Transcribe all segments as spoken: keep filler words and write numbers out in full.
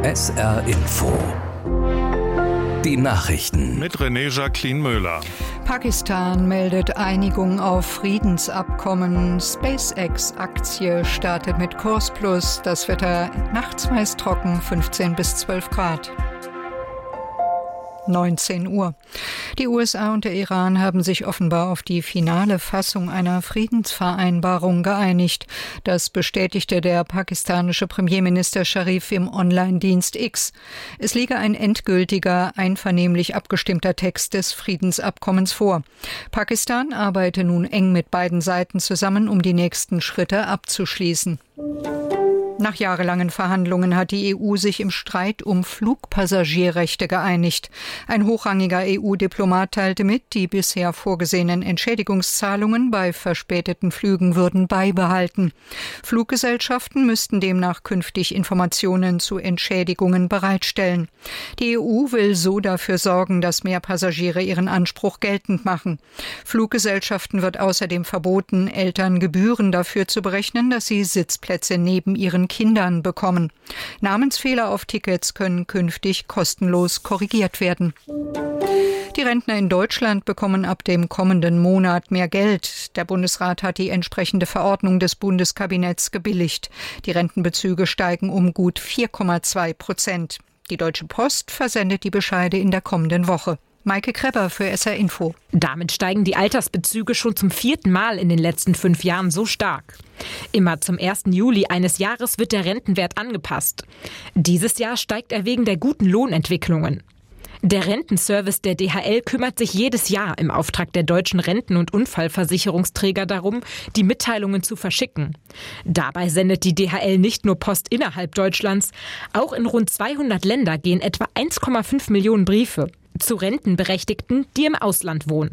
S R Info. Die Nachrichten mit René Jacqueline Möller. Pakistan meldet Einigung auf Friedensabkommen. SpaceX-Aktie startet mit Kursplus. Das Wetter nachts meist trocken, fünfzehn bis zwölf Grad. neunzehn Uhr. Die U S A und der Iran haben sich offenbar auf die finale Fassung einer Friedensvereinbarung geeinigt. Das bestätigte der pakistanische Premierminister Sharif im Online-Dienst X. Es liege ein endgültiger, einvernehmlich abgestimmter Text des Friedensabkommens vor. Pakistan arbeite nun eng mit beiden Seiten zusammen, um die nächsten Schritte abzuschließen. Nach jahrelangen Verhandlungen hat die E U sich im Streit um Flugpassagierrechte geeinigt. Ein hochrangiger E U-Diplomat teilte mit, die bisher vorgesehenen Entschädigungszahlungen bei verspäteten Flügen würden beibehalten. Fluggesellschaften müssten demnach künftig Informationen zu Entschädigungen bereitstellen. Die E U will so dafür sorgen, dass mehr Passagiere ihren Anspruch geltend machen. Fluggesellschaften wird außerdem verboten, Eltern Gebühren dafür zu berechnen, dass sie Sitzplätze neben ihren Kindern bekommen. Namensfehler auf Tickets können künftig kostenlos korrigiert werden. Die Rentner in Deutschland bekommen ab dem kommenden Monat mehr Geld. Der Bundesrat hat die entsprechende Verordnung des Bundeskabinetts gebilligt. Die Rentenbezüge steigen um gut vier Komma zwei Prozent. Die Deutsche Post versendet die Bescheide in der kommenden Woche. Maike Krebber für S R Info. Damit steigen die Altersbezüge schon zum vierten Mal in den letzten fünf Jahren so stark. Immer zum ersten Juli eines Jahres wird der Rentenwert angepasst. Dieses Jahr steigt er wegen der guten Lohnentwicklungen. Der Rentenservice der D H L kümmert sich jedes Jahr im Auftrag der deutschen Renten- und Unfallversicherungsträger darum, die Mitteilungen zu verschicken. Dabei sendet die D H L nicht nur Post innerhalb Deutschlands, auch in rund zweihundert Länder gehen etwa eins Komma fünf Millionen Briefe zu Rentenberechtigten, die im Ausland wohnen.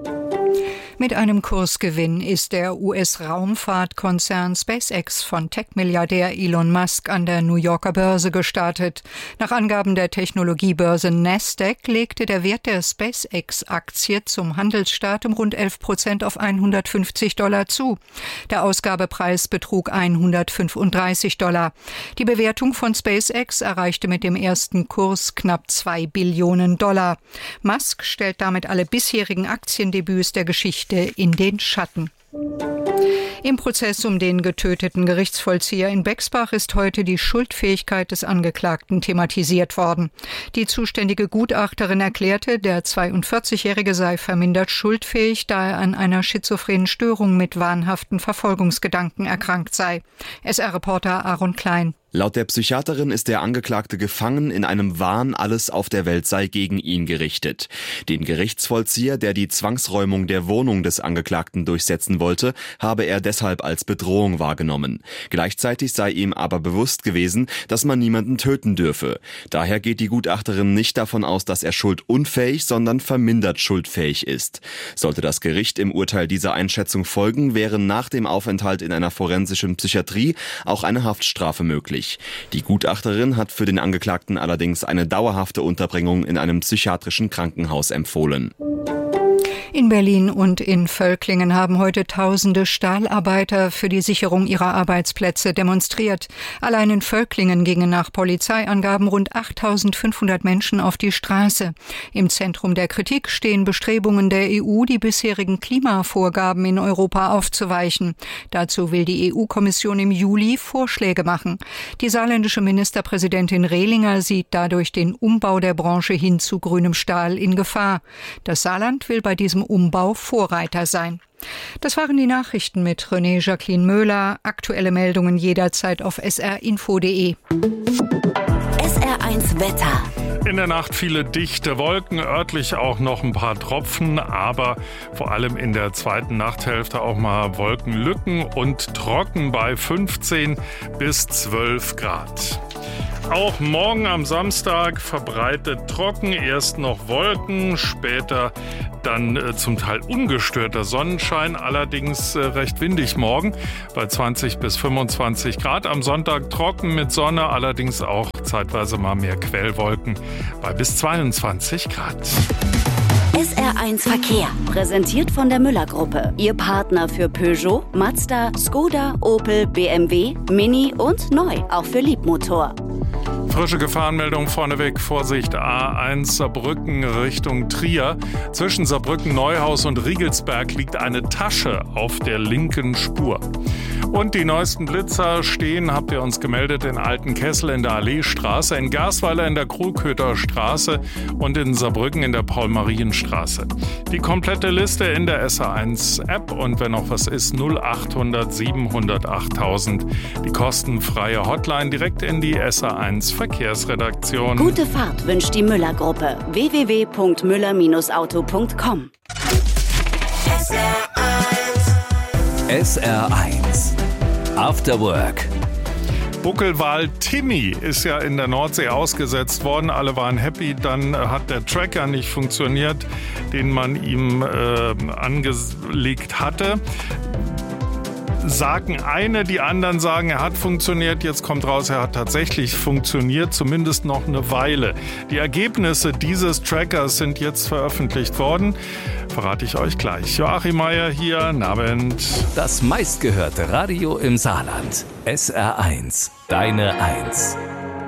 Mit einem Kursgewinn ist der U S-Raumfahrtkonzern SpaceX von Tech-Milliardär Elon Musk an der New Yorker Börse gestartet. Nach Angaben der Technologiebörse Nasdaq legte der Wert der SpaceX-Aktie zum Handelsstart um rund elf Prozent auf hundertfünfzig Dollar zu. Der Ausgabepreis betrug hundertfünfunddreißig Dollar. Die Bewertung von SpaceX erreichte mit dem ersten Kurs knapp zwei Billionen Dollar. Musk stellt damit alle bisherigen Aktiendebüts der Geschichte in den Schatten. Im Prozess um den getöteten Gerichtsvollzieher in Bexbach ist heute die Schuldfähigkeit des Angeklagten thematisiert worden. Die zuständige Gutachterin erklärte, der zweiundvierzigjährige sei vermindert schuldfähig, da er an einer schizophrenen Störung mit wahnhaften Verfolgungsgedanken erkrankt sei. S R-Reporter Aaron Klein. Laut der Psychiaterin ist der Angeklagte gefangen in einem Wahn, alles auf der Welt sei gegen ihn gerichtet. Den Gerichtsvollzieher, der die Zwangsräumung der Wohnung des Angeklagten durchsetzen wollte, habe er deshalb als Bedrohung wahrgenommen. Gleichzeitig sei ihm aber bewusst gewesen, dass man niemanden töten dürfe. Daher geht die Gutachterin nicht davon aus, dass er schuldunfähig, sondern vermindert schuldfähig ist. Sollte das Gericht im Urteil dieser Einschätzung folgen, wäre nach dem Aufenthalt in einer forensischen Psychiatrie auch eine Haftstrafe möglich. Die Gutachterin hat für den Angeklagten allerdings eine dauerhafte Unterbringung in einem psychiatrischen Krankenhaus empfohlen. In Berlin und in Völklingen haben heute tausende Stahlarbeiter für die Sicherung ihrer Arbeitsplätze demonstriert. Allein in Völklingen gingen nach Polizeiangaben rund achttausendfünfhundert Menschen auf die Straße. Im Zentrum der Kritik stehen Bestrebungen der E U, die bisherigen Klimavorgaben in Europa aufzuweichen. Dazu will die E U-Kommission im Juli Vorschläge machen. Die saarländische Ministerpräsidentin Rehlinger sieht dadurch den Umbau der Branche hin zu grünem Stahl in Gefahr. Das Saarland will bei diesem Umbau Vorreiter sein. Das waren die Nachrichten mit René Jacqueline Möller. Aktuelle Meldungen jederzeit auf s r info punkt d e. S R eins Wetter. In der Nacht viele dichte Wolken, örtlich auch noch ein paar Tropfen, aber vor allem in der zweiten Nachthälfte auch mal Wolkenlücken und trocken bei fünfzehn bis zwölf Grad. Auch morgen am Samstag verbreitet trocken, erst noch Wolken, später dann äh, zum Teil ungestörter Sonnenschein, allerdings äh, recht windig morgen bei zwanzig bis fünfundzwanzig Grad. Am Sonntag trocken mit Sonne, allerdings auch zeitweise mal mehr Quellwolken bei bis zweiundzwanzig Grad. S R eins Verkehr, präsentiert von der Müller-Gruppe. Ihr Partner für Peugeot, Mazda, Skoda, Opel, B M W, Mini und neu, auch für Liebmotor. Frische Gefahrenmeldung vorneweg. Vorsicht, A eins Saarbrücken Richtung Trier. Zwischen Saarbrücken-Neuhaus und Riegelsberg liegt eine Tasche auf der linken Spur. Und die neuesten Blitzer stehen, habt ihr uns gemeldet, in Altenkessel in der Alleestraße, in Garsweiler in der Krugköter Straße und in Saarbrücken in der Paul-Marien-Straße. Die komplette Liste in der S R eins App und wenn noch was ist, null achthundert siebenhundert achttausend. Die kostenfreie Hotline direkt in die S R eins Verkehrsredaktion. Gute Fahrt wünscht die Müller-Gruppe. w w w punkt müller auto punkt com. S R eins After Work. Buckelwal Timmy ist ja in der Nordsee ausgesetzt worden. Alle waren happy. Dann hat der Tracker nicht funktioniert, den man ihm äh, angelegt hatte. Sagen eine, die anderen sagen, er hat funktioniert. Jetzt kommt raus, er hat tatsächlich funktioniert, zumindest noch eine Weile. Die Ergebnisse dieses Trackers sind jetzt veröffentlicht worden. Verrate ich euch gleich. Joachim Meier hier, guten Abend. Das meistgehörte Radio im Saarland. S R eins, deine Eins.